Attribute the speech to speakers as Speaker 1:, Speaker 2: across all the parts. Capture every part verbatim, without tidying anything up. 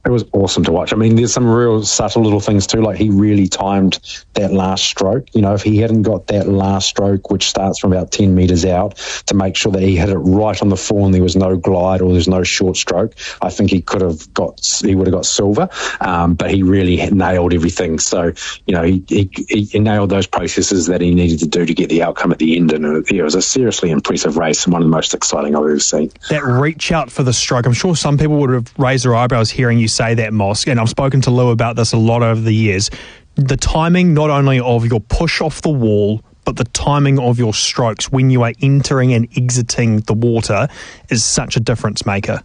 Speaker 1: it was awesome to watch. I mean, there's some real subtle little things too, like he really timed that last stroke. You know, if he hadn't got that last stroke, which starts from about ten metres out, to make sure that he hit it right on the floor and there was no glide or there's no short stroke, I think he could have got, he would have got silver. Um, but he really nailed everything. So, you know, he, he, he nailed those processes that he needed to do to get the outcome at the end. And it, it was a seriously impressive race and one of the most exciting I've ever seen.
Speaker 2: That reach out for the stroke, I'm sure some people would have raised their eyebrows hearing you say that, Moss, and I've spoken to Lou about this a lot over the years. The timing not only of your push off the wall, but the timing of your strokes when you are entering and exiting the water is such a difference maker.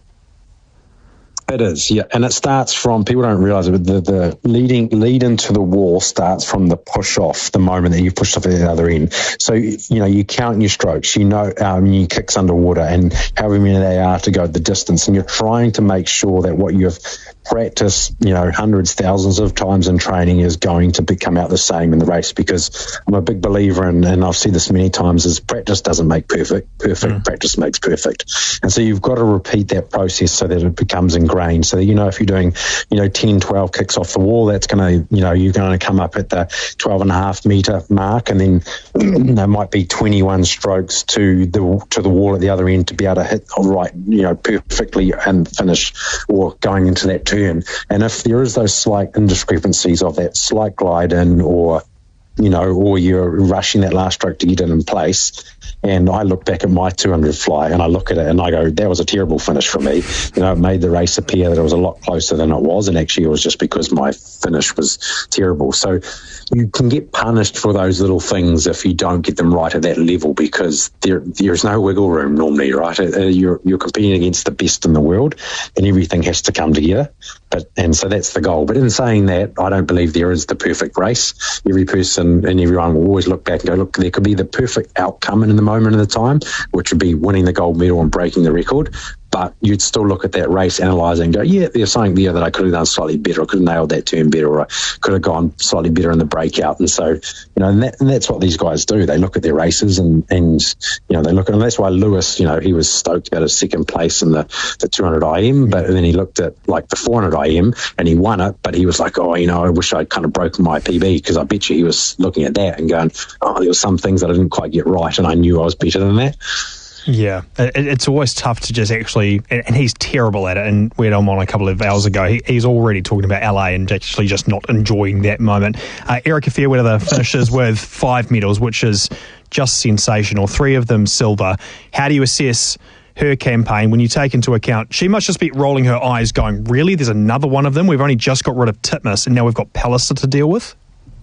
Speaker 1: It is, yeah, and it starts from, people don't realise it, but the, the leading lead into the wall starts from the push off, the moment that you've pushed off at the other end. So, you know, you count your strokes, you know, um, your kicks underwater and however many they are to go the distance, and you're trying to make sure that what you've practiced, you know, hundreds, thousands of times in training is going to be, come out the same in the race, because I'm a big believer in, and I've said this many times, is practice doesn't make perfect, perfect mm. practice makes perfect. And so you've got to repeat that process so that it becomes ingrained. So, you know, if you're doing, you know, ten, twelve kicks off the wall, that's going to, you know, you're going to come up at the twelve and a half metre mark, and then there might be twenty-one strokes to the to the wall at the other end to be able to hit right, you know, perfectly and finish, or going into that turn. And if there is those slight indiscrepancies of that slight glide in, or, you know, or you're rushing that last stroke to get it in place, and I look back at my two hundred fly and I look at it and I go, that was a terrible finish for me. You know, it made the race appear that it was a lot closer than it was, and actually it was just because my finish was terrible. So you can get punished for those little things if you don't get them right at that level, because there there's no wiggle room normally, right? You're you're competing against the best in the world, and everything has to come together. But and so that's the goal. But in saying that, I don't believe there is the perfect race. Every person and everyone will always look back and go, look, there could be the perfect outcome in the moment of the time, which would be winning the gold medal and breaking the record. But you'd still look at that race, analyse and go, yeah, there's something there that I could have done slightly better, I could have nailed that turn better, or I could have gone slightly better in the breakout. And so, you know, and, that, and that's what these guys do. They look at their races and, and you know, they look at, and that's why Lewis, you know, he was stoked about his second place in the, the two hundred I M, but then he looked at like the four hundred I M and he won it, but he was like, oh, you know, I wish I'd kind of broken my P B, because I bet you he was looking at that and going, oh, there were some things that I didn't quite get right, and I knew I was better than that.
Speaker 2: Yeah, it's always tough to just actually, and he's terrible at it, and we had him on a couple of hours ago. He, he's already talking about L A and actually just not enjoying that moment. Uh, Erica Fairweather finishes with five medals, which is just sensational, three of them silver. How do you assess her campaign when you take into account she must just be rolling her eyes going, really, there's another one of them? We've only just got rid of Titmus and now we've got Pallister to deal with?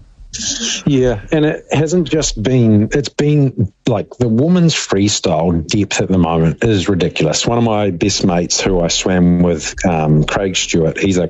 Speaker 1: Yeah, and it hasn't just been, it's been like the women's freestyle depth at the moment is ridiculous. One of my best mates who I swam with, um, Craig Stewart, he's a